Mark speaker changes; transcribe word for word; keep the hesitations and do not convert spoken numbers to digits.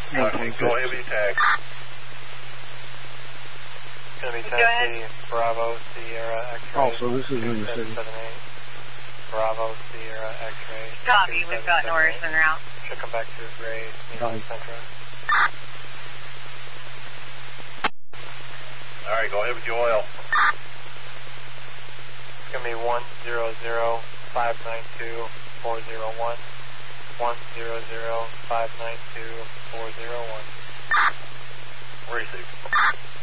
Speaker 1: Roger, go ahead with your tag.
Speaker 2: It's going to be Tennessee, Bravo, Sierra, X-ray.
Speaker 3: Also, this is in the city.
Speaker 2: Bravo, Sierra, X-ray.
Speaker 4: Copy, we've got Norris en route.
Speaker 2: Should come back to Gray, Nissan Sentra.
Speaker 1: All right, go ahead with your oil.
Speaker 2: It's going to be one zero zero five nine two four zero one. one zero zero five nine two four zero one.
Speaker 1: Racing.